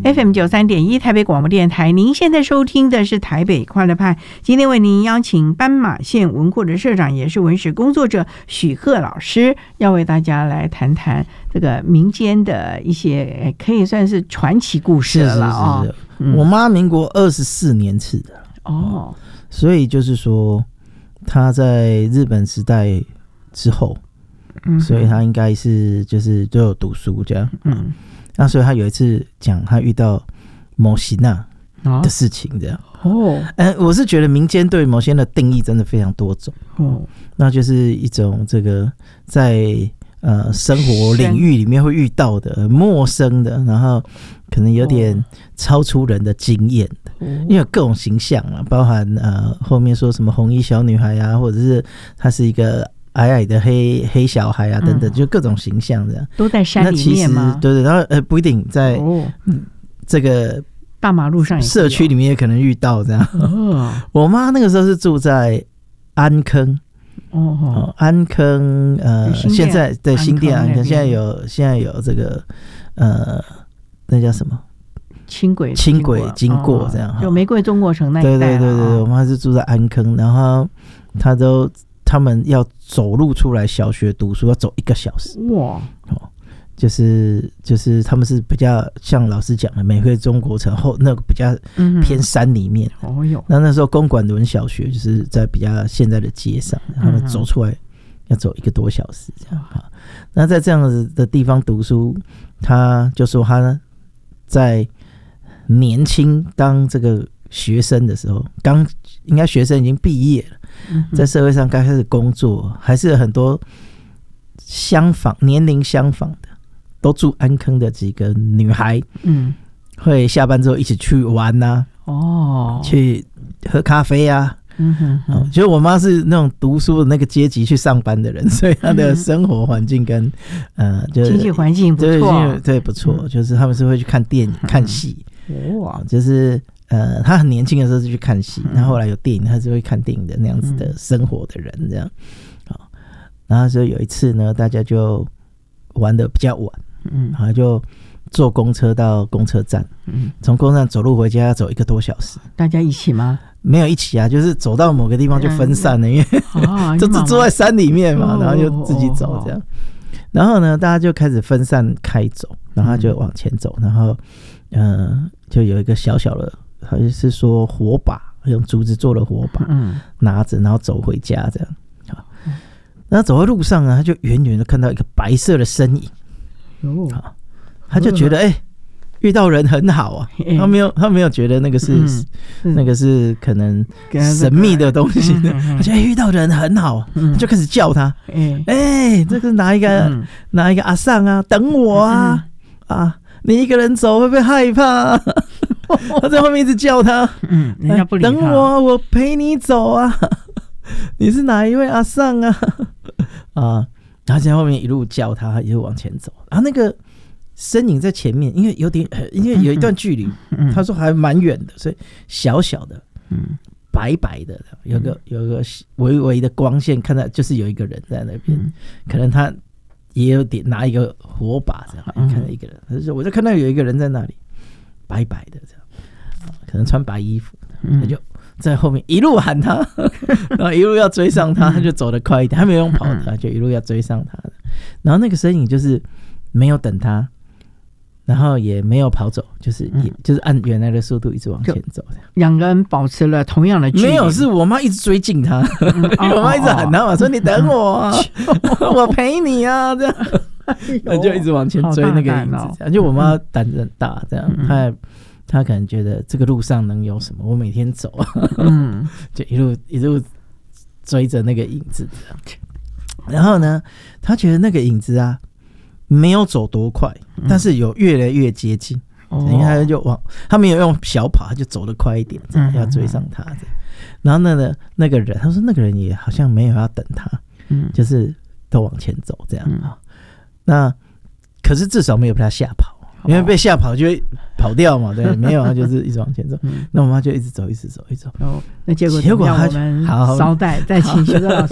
FM93.1 台北广播电台，您现在收听的是台北快乐派。今天为您邀请斑马线文库的社长，也是文史工作者许鹤老师，要为大家来谈谈这个民间的一些可以算是传奇故事了啊。 我妈民国24年次的哦，所以就是说她在日本时代之后，所以她应该是就是都有读书这样。那所以他有一次讲他遇到某型的事情这样。我是觉得民间对某些人的定义真的非常多种。那就是一种这个在生活领域里面会遇到的陌生的，然后可能有点超出人的经验的，因为有各种形象啊，包含后面说什么红衣小女孩啊，或者是她是一个矮矮的黑小孩啊，等等，就各种形象这样， 都在山里面吗？ 对，然后不一定在这个大马路上社区里面也可能遇到这样。我妈那个时候是住在安坑，安坑现在对新店安坑，现在有这个那叫什么轻轨经过这样， 就玫瑰中国城那一带。 对，我妈是住在安坑，然后他们要走路出来小学读书要走1个小时。哇！就是他们是比较像老师讲的玫瑰中国城后那个比较偏山里面。那时候公馆仑小学就是在比较现在的街上，他们走出来要走1个多小时这样。那在这样子的地方读书，他就说他在年轻当这个学生的时候，应该学生已经毕业了。在社会上刚开始工作，还是有很多年龄相仿的，都住安坑的几个女孩，会下班之后一起去玩啊，去喝咖啡啊。就我妈是那种读书的那个阶级去上班的人，所以她的生活环境跟经济环境不错， 对不错，就是他们是会去看电影、看戏，就是他很年轻的时候是去看戏，然后后来有电影，他是会看电影的那样子的生活的人这样。然后所以有一次呢，大家就玩得比较晚，然后就坐公车到公车站，从公车站走路回家要走1个多小时。 大家一起吗？ 没有一起啊，就是走到某个地方就分散了，因为就只住在山里面嘛，然后就自己走这样。然后呢，大家就开始分散开走，然后就往前走，然后就有一个小小的。好像是说火把，用竹子做的火把，拿着，然后走回家这样。然后走在路上呢，他就远远的看到一个白色的身影，他就觉得遇到人很好啊，他没有觉得那个是可能神秘的东西，他觉得遇到人很好，就开始叫他，这个哪一个阿桑啊，等我啊，你一个人走会不会害怕？他在后面一直叫他， 人家不理他， 等我陪你走啊！你是哪一位阿桑啊？然后在后面一路叫他，一路往前走。然后那个身影在前面，因为有一段距离，他说还蛮远的，所以小小的，白白的，有个微微的光线，看到就是有一个人在那边，可能他也有点拿一个火把这样，看到一个人，他就说我就看到有一个人在那里，白白的这样。可能穿白衣服，他就在后面一路喊他，然后一路要追上他，他就走得快一点，他没有用跑的，就一路要追上他的。然后那个身影就是没有等他，然后也没有跑走，就是按原来的速度一直往前走。 两个人保持了同样的距离。 没有，是我妈一直追近他，我妈一直喊他嘛，说你等我啊，我陪你啊，这样，他就一直往前追那个影子，这样。就我妈胆子很大，这样，他可能觉得这个路上能有什么？我每天走就一路追着那个影子这样。然后呢，他觉得那个影子啊，没有走多快，但是有越来越接近。因为他没有用小跑，他就走得快一点，这样要追上他。然后那个人，他说那个人也好像没有要等他，就是都往前走这样。那可是至少没有被他吓跑。因为被吓跑就会跑掉嘛，对，没有，他就是一直往前走。那我妈就一直走。 那结果他稍待再请徐哥老师